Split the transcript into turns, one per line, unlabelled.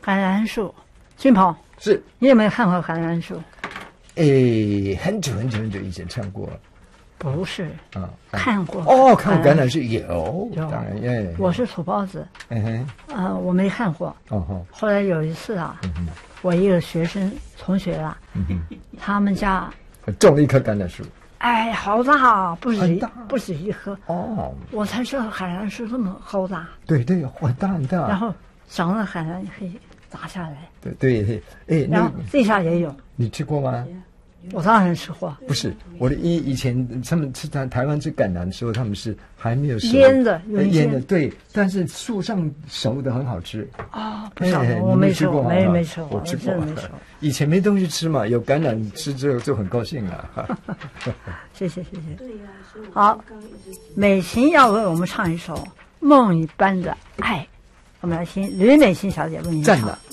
海南树，君鹏
是
你有没有看过海南树？
很久很久很久以前唱过。
不是
啊，
看过
哦，看过橄榄树有，
有
当然耶。
我是土包子，我没看过。后来有一次啊，我一个同学啊，他们家
种了一棵橄榄树，
哎，好大，不止一棵哦。我才知道海南树这么高大，
对对，很大很大。
然后长了海南可以打下来，
对对，
然后地下也有。
你吃过吗？
我当然吃过。
不是我的以前他们吃台湾吃橄榄的时候，他们是还没有熟
腌的，
对，但是树上熟的很好吃
啊。不是，我没吃过，没吃过，
我吃过。
没吃过。
以前没东西吃嘛，有橄榄吃之后就很高兴啊。
谢谢。好，美琴要为我们唱一首《梦一般的爱》，我们来听吕美琴小姐为您唱。
赞了。